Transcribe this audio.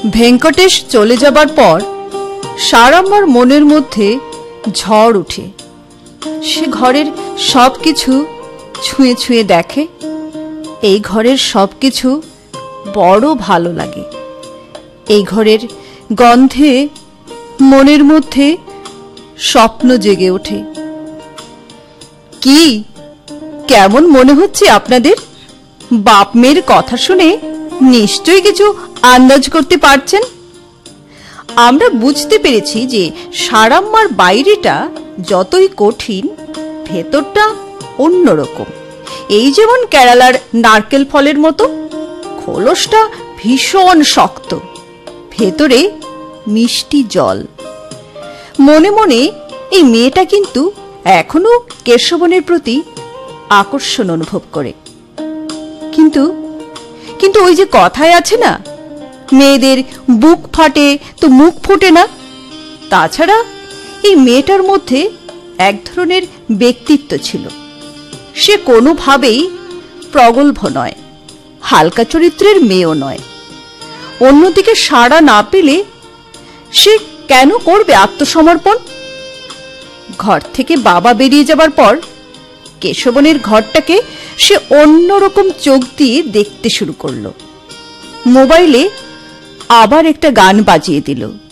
ভেঙ্কটেশ চলে যাবার পর সারাম্মার মনের মধ্যে ঝড় উঠে। সে ঘরের সবকিছু ছুঁয়ে ছুঁয়ে দেখে। এই ঘরের সবকিছু বড় ভালো লাগে। এই ঘরের গন্ধে মনের মধ্যে স্বপ্ন জেগে ওঠে। কি কেমন মনে হচ্ছে আপনাদের? বাপ মেয়ের কথা শুনে নিশ্চয়ই কিছু আন্দাজ করতে পারছেন। আমরা বুঝতে পেরেছি যে সারাম্মার বাইরেটা যতই কঠিন, ভেতরটা অন্যরকম। এই যেমন কেরালার নারকেল ফলের মতো, খোলসটা ভীষণ শক্ত, ভেতরে মিষ্টি জল। মনে মনে এই মেয়েটা কিন্তু এখনো কেশবনের প্রতি আকর্ষণ অনুভব করে। কিন্তু কিন্তু ওই যে কথায় আছে না, মেয়েদের বুক ফাটে তো মুখ ফোটে না। তাছাড়া এই মেয়েটার মধ্যে এক ধরনের ব্যক্তিত্ব ছিল। সে কোনোভাবেই প্রগল্ভ নয়, হালকা চরিত্রের মেয়েও নয়। অন্যদিকে সাড়া না পেলে সে কেন করবে আত্মসমর্পণ? ঘর থেকে বাবা বেরিয়ে যাবার পর কেশবনের ঘরটাকে সে অন্যরকম চোখ দিয়ে দেখতে শুরু করলো। মোবাইলে আবার একটা গান বাজিয়ে দিল।